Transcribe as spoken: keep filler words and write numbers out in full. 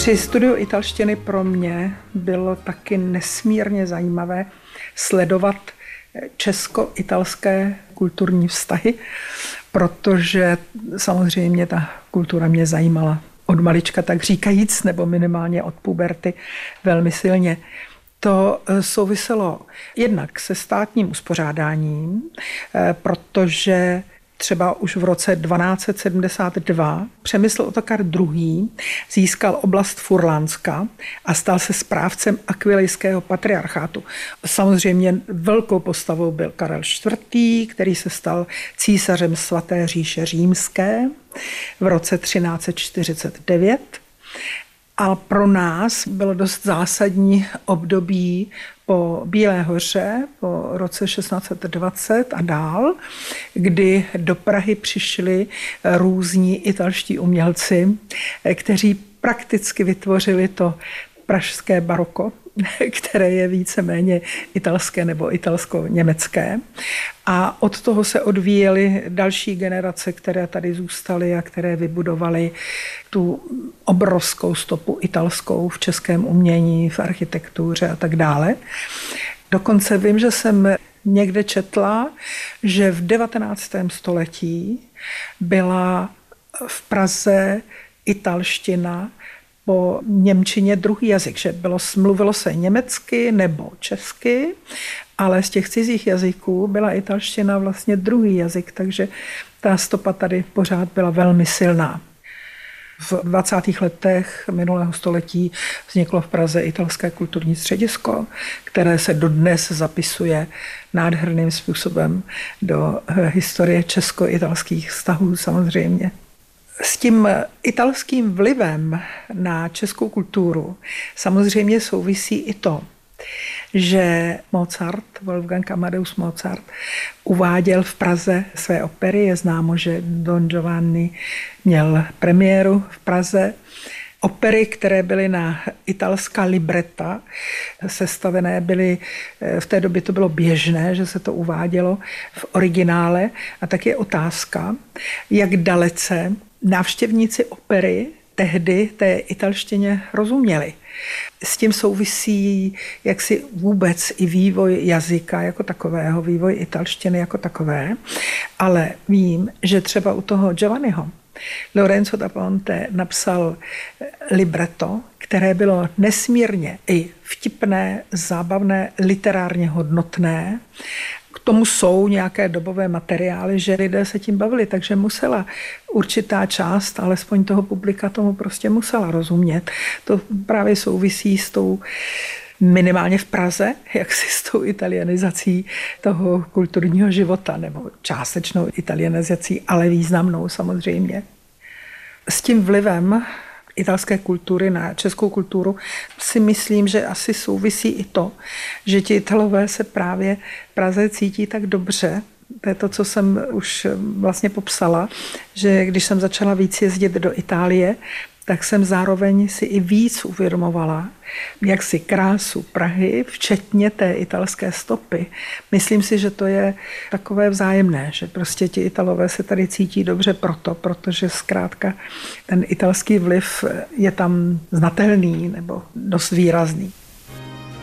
Při studiu italštiny pro mě bylo taky nesmírně zajímavé sledovat česko-italské kulturní vztahy, protože samozřejmě ta kultura mě zajímala od malička, tak říkajíc, nebo minimálně od puberty velmi silně. To souviselo jednak se státním uspořádáním, protože třeba už v roce dvanáct set sedmdesát dva Přemysl Otakar druhý. získal oblast Furlánska a stal se správcem akvilejského patriarchátu. Samozřejmě velkou postavou byl Karel čtvrtý., který se stal císařem Svaté říše římské v roce třináct set čtyřicet devět. A pro nás bylo dost zásadní období po Bílé hoře, po roce šestnáct set dvacet a dál, kdy do Prahy přišli různí italští umělci, kteří prakticky vytvořili to pražské baroko, které je víceméně italské nebo italsko-německé. A od toho se odvíjely další generace, které tady zůstaly a které vybudovaly tu obrovskou stopu italskou v českém umění, v architektuře a tak dále. Dokonce vím, že jsem někde četla, že v devatenáctém století byla v Praze italština po němčině druhý jazyk, že bylo, mluvilo se německy nebo česky, ale z těch cizích jazyků byla italština vlastně druhý jazyk, takže ta stopa tady pořád byla velmi silná. V dvacátých letech minulého století vzniklo v Praze italské kulturní středisko, které se dodnes zapisuje nádherným způsobem do historie česko-italských vztahů samozřejmě. S tím italským vlivem na českou kulturu samozřejmě souvisí i to, že Mozart, Wolfgang Amadeus Mozart, uváděl v Praze své opery. Je známo, že Don Giovanni měl premiéru v Praze. Opery, které byly na italská libreta sestavené, byly, v té době to bylo běžné, že se to uvádělo v originále. A tak je otázka, jak dalece návštěvníci opery tehdy té italštině rozuměli. S tím souvisí jaksi vůbec i vývoj jazyka jako takového, vývoj italštiny jako takové, ale vím, že třeba u toho Giovanniho Lorenzo da Ponte napsal libretto, které bylo nesmírně i vtipné, zábavné, literárně hodnotné. K tomu jsou nějaké dobové materiály, že lidé se tím bavili, takže musela určitá část, alespoň toho publika, tomu prostě musela rozumět. To právě souvisí s tou, minimálně v Praze, jak si s tou italianizací toho kulturního života, nebo částečnou italianizací, ale významnou samozřejmě. S tím vlivem italské kultury na českou kulturu si myslím, že asi souvisí i to, že ti Italové se právě v Praze cítí tak dobře. To je to, co jsem už vlastně popsala, že když jsem začala víc jezdit do Itálie, tak jsem zároveň si i víc uvědomovala, jak si krásu Prahy, včetně té italské stopy. Myslím si, že to je takové vzájemné, že prostě ti Italové se tady cítí dobře proto, protože zkrátka ten italský vliv je tam znatelný nebo dost výrazný.